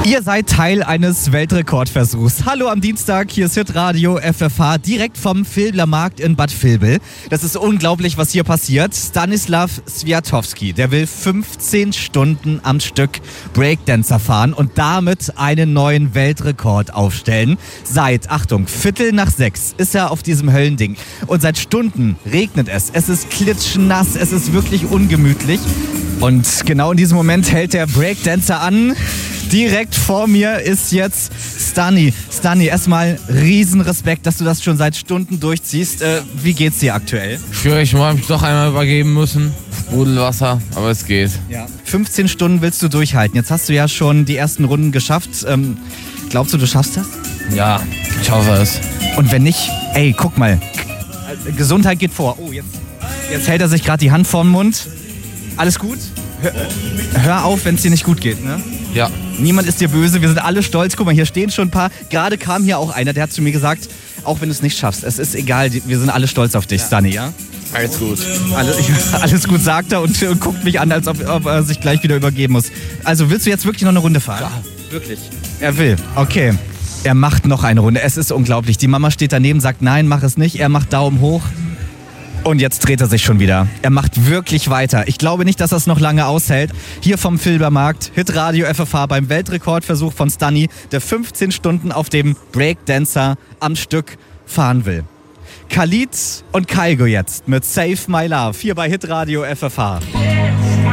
Ihr seid Teil eines Weltrekordversuchs. Hallo am Dienstag, hier ist Hitradio FFH, direkt vom Fildermarkt in Bad Vilbel. Das ist unglaublich, was hier passiert. Stanislav Swiatowski, der will 15 Stunden am Stück Breakdancer fahren und damit einen neuen Weltrekord aufstellen. Seit, Achtung, 5:45 ist er auf diesem Höllending. Und seit Stunden regnet es. Es ist klitschnass, es ist wirklich ungemütlich. Und genau in diesem Moment hält der Breakdancer an. Direkt vor mir ist jetzt Stani. Stani, erstmal riesen Respekt, dass du das schon seit Stunden durchziehst. Wie geht's dir aktuell? Ich schwöre, ich habe mich doch einmal übergeben müssen. Sprudelwasser, aber es geht. Ja. 15 Stunden willst du durchhalten. Jetzt hast du ja schon die ersten Runden geschafft. Glaubst du schaffst das? Ja, ich hoffe es. Und wenn nicht, ey, guck mal. Gesundheit geht vor. Oh, jetzt hält er sich gerade die Hand vorm Mund. Alles gut? Hör auf, wenn es dir nicht gut geht, ne? Ja. Niemand ist dir böse, wir sind alle stolz. Guck mal, hier stehen schon ein paar. Gerade kam hier auch einer, der hat zu mir gesagt, auch wenn du es nicht schaffst, es ist egal, wir sind alle stolz auf dich, ja. Stani, ja? Alles gut. Alles gut, sagt er und guckt mich an, als ob er sich gleich wieder übergeben muss. Also willst du jetzt wirklich noch eine Runde fahren? Ja. Wirklich? Er will, okay. Er macht noch eine Runde, es ist unglaublich. Die Mama steht daneben, sagt nein, mach es nicht. Er macht Daumen hoch. Und jetzt dreht er sich schon wieder. Er macht wirklich weiter. Ich glaube nicht, dass er es noch lange aushält. Hier vom Fildermarkt, Hitradio FFH beim Weltrekordversuch von Stani, der 15 Stunden auf dem Breakdancer am Stück fahren will. Khalid und Kygo jetzt mit Save My Love hier bei Hitradio FFH.